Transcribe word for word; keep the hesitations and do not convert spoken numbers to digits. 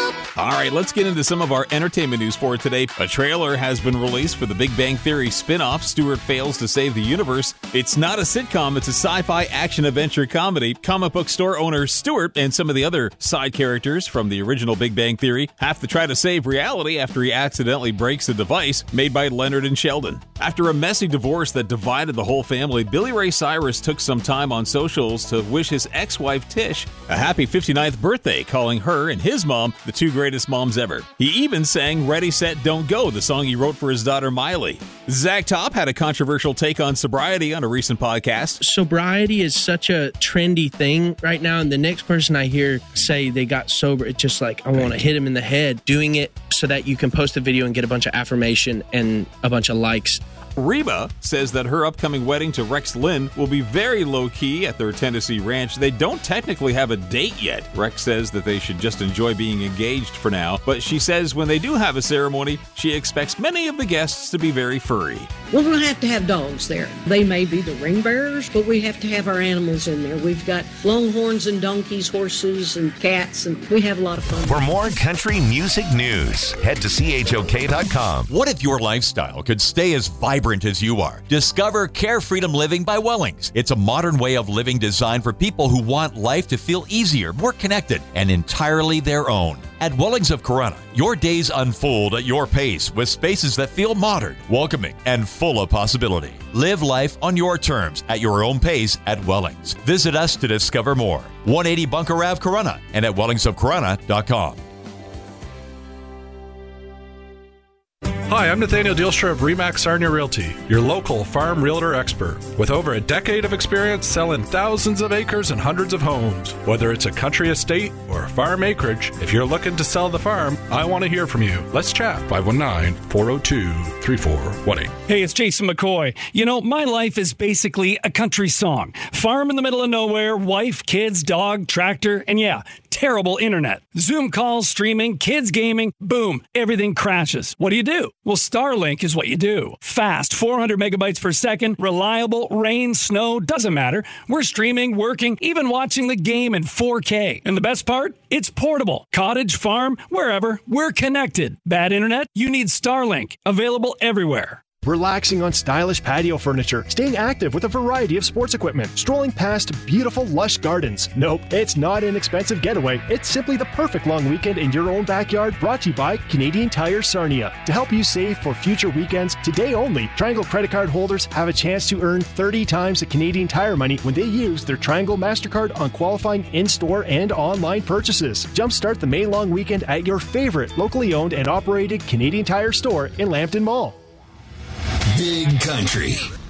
All right, let's get into some of our entertainment news for today. A trailer has been released for the Big Bang Theory spin-off, Stewart Fails to Save the Universe. It's not a sitcom, it's a sci-fi action-adventure comedy. Comic book store owner Stewart and some of the other side characters from the original Big Bang Theory have to try to save reality after he accidentally breaks a device made by Leonard and Sheldon. After a messy divorce that divided the whole family, Billy Ray Cyrus took some time on socials to wish his ex-wife Tish a happy fifty-ninth birthday, calling her and his mom the two greatest moms ever. He even sang Ready, Set, Don't Go, the song he wrote for his daughter Miley. Zach Top had a controversial take on sobriety on a recent podcast. Sobriety is such a trendy thing right now, and the next person I hear say they got sober, it's just like, I want to hit him in the head. Doing it so that you can post a video and get a bunch of affirmation and a bunch of likes. Reba says that her upcoming wedding to Rex Lynn will be very low-key at their Tennessee ranch. They don't technically have a date yet. Rex says that they should just enjoy being engaged for now, but she says when they do have a ceremony, she expects many of the guests to be very furry. We're going to have to have dogs there. They may be the ring bearers, but we have to have our animals in there. We've got longhorns and donkeys, horses and cats, and we have a lot of fun. For more country music news, head to C H O K dot com. What if your lifestyle could stay as vibrant as you are? Discover Care Freedom Living by Wellings. It's a modern way of living designed for people who want life to feel easier, more connected, and entirely their own. At Wellings of Corunna, your days unfold at your pace with spaces that feel modern, welcoming, and full of possibility. Live life on your terms at your own pace at Wellings. Visit us to discover more. one eighty Bunker Ave, Corunna, and at wellings of corunna dot com. Hi, I'm Nathaniel Dielstra of Remax Sarnia Realty, your local farm realtor expert. With over a decade of experience selling thousands of acres and hundreds of homes. Whether it's a country estate or farm acreage, if you're looking to sell the farm, I want to hear from you. Let's chat. five one nine, four oh two, three four one eight. Hey, it's Jason McCoy. You know, my life is basically a country song. Farm in the middle of nowhere, wife, kids, dog, tractor, and yeah, terrible internet. Zoom calls, streaming, kids gaming, boom, everything crashes. What do you do? Well, Starlink is what you do. Fast, four hundred megabytes per second, reliable, rain, snow, doesn't matter. We're streaming, working, even watching the game in four K. And the best part? It's portable. Cottage, farm, wherever, we're connected. Bad internet? You need Starlink. Available everywhere. Relaxing on stylish patio furniture, staying active with a variety of sports equipment, strolling past beautiful lush gardens. Nope, it's not an expensive getaway. It's simply the perfect long weekend in your own backyard, brought to you by Canadian Tire Sarnia. To help you save for future weekends, today only, Triangle credit card holders have a chance to earn thirty times the Canadian Tire money when they use their Triangle MasterCard on qualifying in-store and online purchases. Jumpstart the May long weekend at your favorite locally owned and operated Canadian Tire store in Lambton Mall. Big Country,